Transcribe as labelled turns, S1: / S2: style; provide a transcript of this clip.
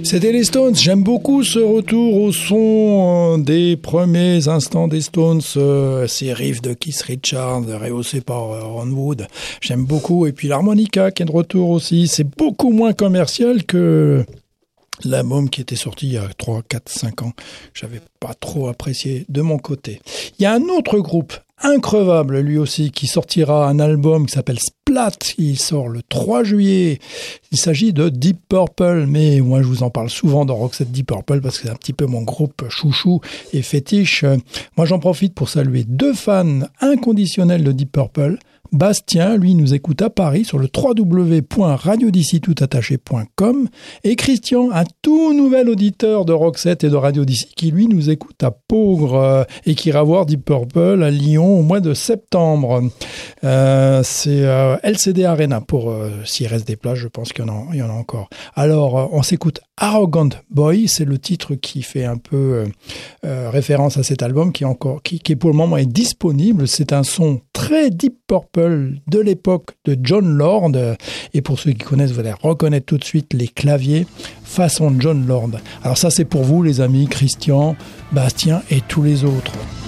S1: C'était les Stones. J'aime beaucoup ce retour au son des premiers instants des Stones, ces riffs de Keith Richards rehaussés par Ron Wood. J'aime beaucoup. Et puis l'harmonica qui est de retour aussi. C'est beaucoup moins commercial que l'album qui était sorti il y a 3, 4, 5 ans. J'avais pas trop apprécié de mon côté. Il y a un autre groupe increvable, lui aussi, qui sortira un album qui s'appelle Splat. Il sort le 3 juillet. Il s'agit de Deep Purple, mais moi je vous en parle souvent dans Roxette Deep Purple parce que c'est un petit peu mon groupe chouchou et fétiche. Moi j'en profite pour saluer 2 fans inconditionnels de Deep Purple. Bastien, lui, nous écoute à Paris sur le www.radiodicitoutattaché.com et Christian, un tout nouvel auditeur de Roxette et de Radio DC qui, lui, nous écoute à Peaugres et qui ira voir Deep Purple à Lyon au mois de septembre. C'est LCD Arena pour s'il reste des places, je pense qu'il y en a encore. Alors, on s'écoute Arrogant Boy, c'est le titre qui fait un peu référence à cet album qui est pour le moment est disponible. C'est un son très Deep Purple de l'époque de Jon Lord. Et pour ceux qui connaissent, vous allez reconnaître tout de suite les claviers façon Jon Lord. Alors ça, c'est pour vous, les amis, Christian, Bastien et tous les autres.